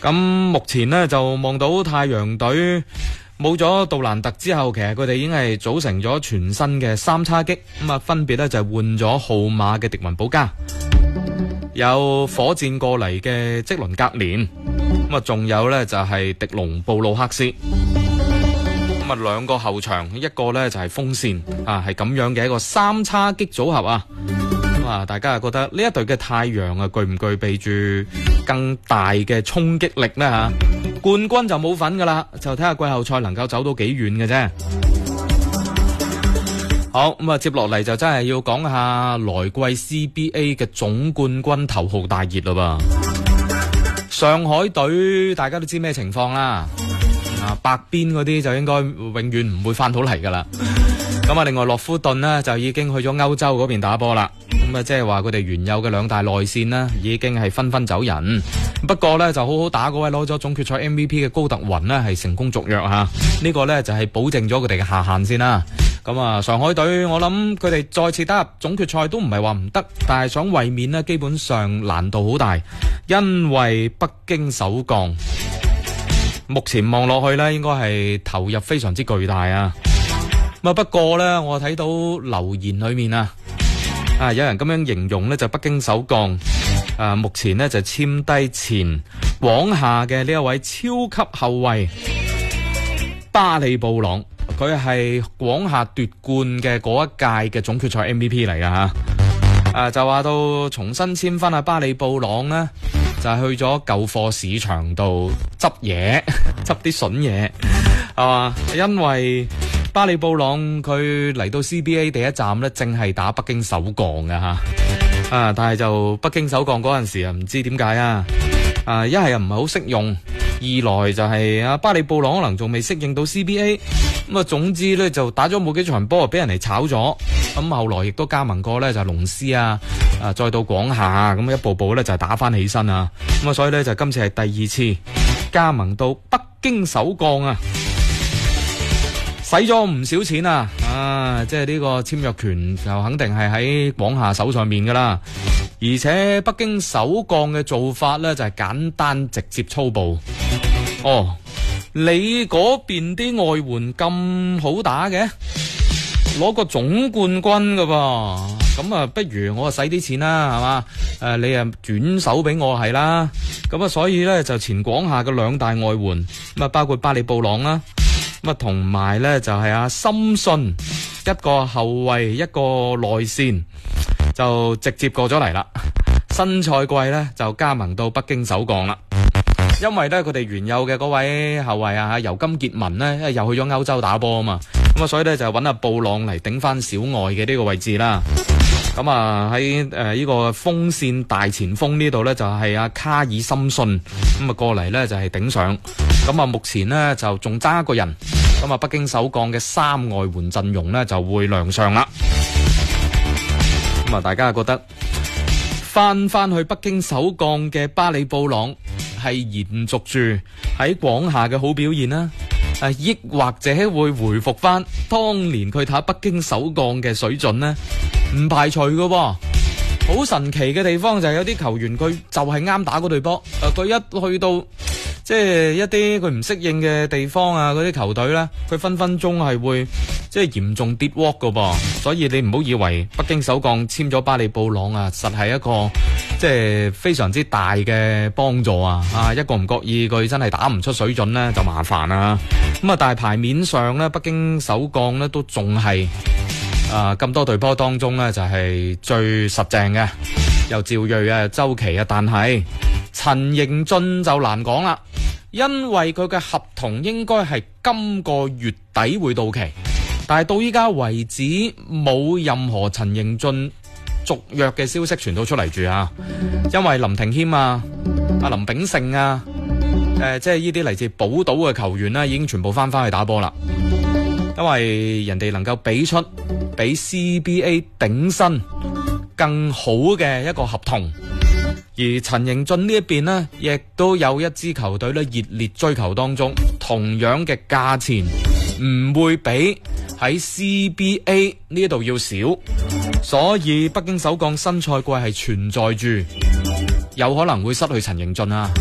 咁目前呢，就望到太陽隊冇咗杜蘭特之後，其實佢哋已經係組成咗全新嘅三叉戟，咁啊分別咧就係換咗號碼嘅迪雲保加，有火箭過嚟嘅積倫格連，咁啊仲有咧就係迪龍布魯克斯，咁啊兩個後場，一個咧就係鋒線啊，係咁樣嘅一個三叉戟組合啊。咁啊，大家又覺得呢一隊嘅太陽啊，具唔具備住更大嘅衝擊力呢？吓？冠軍就冇份噶啦，就睇下季後賽能夠走到幾遠嘅啫。好，咁啊，接落嚟就真係要講下來季 CBA 嘅總冠軍頭號大熱啦噃。上海隊大家都知咩情況啦，白邊嗰啲就應該永遠唔會翻到嚟噶啦。咁啊，另外洛夫頓呢，就已經去咗歐洲嗰邊打波啦。咁啊，即係話佢哋原有嘅兩大內線呢，已經係紛紛走人。不過呢，就好好打嗰位攞咗總決賽 MVP 嘅高特雲呢，係成功續約吓。呢個呢，就係保證咗佢哋嘅下限先啦。咁啊，上海隊我諗佢哋再次打入總決賽都唔係話唔得，但係想衛冕呢，基本上難度好大，因為北京首鋼目前望落去呢，應該係投入非常之巨大啊。不過呢，我睇到留言裏面有人咁樣形容呢，就北京首鋼目前呢，就簽低前廣廈嘅呢一位超級後衛巴里布朗，佢係廣廈奪冠嘅嗰一屆嘅總決賽 MVP 嚟噶吓。就話到重新簽翻阿巴里布朗呢，就係去咗舊貨市場度執嘢，執啲筍嘢係嘛，因為巴里布朗佢嚟到 CBA 第一站呢，正係打北京首鋼嘅吓，但係就北京首鋼嗰陣時啊，唔知點解一係又唔係好識用，二來就係巴里布朗可能仲未適應到 CBA， 咁啊總之呢，就打咗冇幾場波，俾人哋炒咗，咁後來亦都加盟過呢，就龍獅再到廣廈，咁一步步呢，就打翻起身啊，咁啊所以呢，就今次係第二次加盟到北京首鋼啊。使咗唔少錢即係呢個簽約權就肯定係喺廣廈手上面噶啦，而且北京首鋼嘅做法呢，就係簡單直接粗暴。你嗰邊啲外援咁好打嘅，攞個總冠軍噶噃，咁啊不如我使啲錢啦，係嘛？你啊轉手俾我係啦，咁啊所以呢，就前廣廈嘅兩大外援咁啊包括巴里布朗啦。咁同埋咧就係阿森信，一個後衛一個內線就直接過咗嚟啦。新賽季咧就加盟到北京首鋼啦。因為咧佢哋原有嘅嗰位後衛尤金傑文咧又去咗歐洲打波啊嘛，咁啊所以咧就揾阿布朗嚟頂翻小外嘅呢個位置啦。咁喺呢個鋒線大前鋒呢度咧就係阿卡爾森信，咁啊過嚟咧就係頂上。咁啊目前呢，就仲爭一個人，咁啊北京首鋼嘅三外援陣容呢，就會亮相啦。咁啊大家覺得翻去北京首鋼嘅巴里布朗係延續住喺廣廈嘅好表現啦，抑或者會回復翻當年佢打北京首鋼嘅水準呢？唔排除㗎喎。好神奇嘅地方就係有啲球員佢就係啱打嗰隊波，佢一去到即係一啲佢唔適應嘅地方嗰啲球隊呢，佢分分鐘係會即係嚴重跌鑊㗎噃。所以你唔好以為北京首鋼簽咗巴里布朗實係一個即係非常之大嘅幫助一個唔覺意佢真係打唔出水準呢，就麻煩啦。咁但係牌面上呢，北京首鋼呢都仲係咁多隊波當中呢，就係最實淨嘅，有趙睿周琦但係陳盈駿就難講啦，因為佢嘅合同應該係今個月底會到期，但係到依家為止冇任何陳盈駿續約嘅消息傳到出嚟住因為林庭謙阿林炳勝即係呢啲嚟自寶島嘅球員已經全部翻去打波啦，因為人哋能夠俾出比 CBA 頂薪更好嘅一個合同，而陳盈駿呢一邊呢，亦都有一支球隊咧熱烈追求當中，同樣嘅價錢唔會比喺 CBA 呢度要少，所以北京首鋼新賽季係存在住有可能會失去陳盈駿